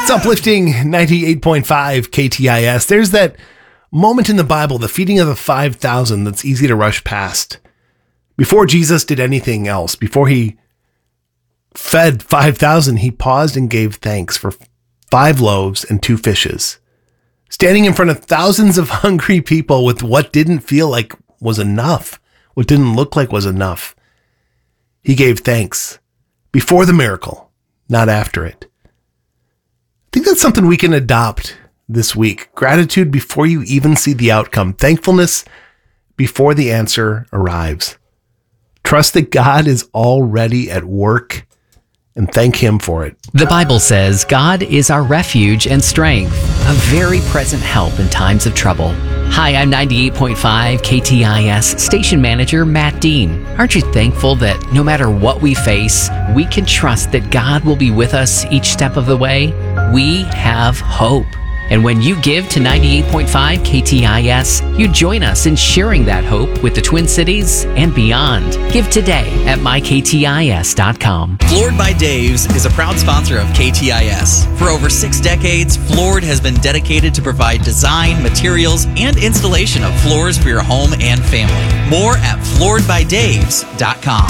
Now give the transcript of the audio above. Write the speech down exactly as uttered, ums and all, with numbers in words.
It's uplifting ninety-eight point five K T I S. There's that moment in the Bible, the feeding of the five thousand, that's easy to rush past. Before Jesus did anything else, before he fed five thousand, he paused and gave thanks for five loaves and two fishes. Standing in front of thousands of hungry people with what didn't feel like was enough, what didn't look like was enough. He gave thanks before the miracle, not after it. I think that's something we can adopt this week. Gratitude before you even see the outcome. Thankfulness before the answer arrives. Trust that God is already at work and thank him for it. The Bible says God is our refuge and strength, a very present help in times of trouble. Hi, I'm ninety-eight point five K T I S station manager Matt Dean. Aren't you thankful that no matter what we face, we can trust that God will be with us each step of the way? We have hope. And when you give to ninety-eight point five K T I S, you join us in sharing that hope with the Twin Cities and beyond. Give today at my k t i s dot com. Floored by Dave's is a proud sponsor of K T I S. For over six decades, Floored has been dedicated to provide design, materials, and installation of floors for your home and family. More at floored by daves dot com.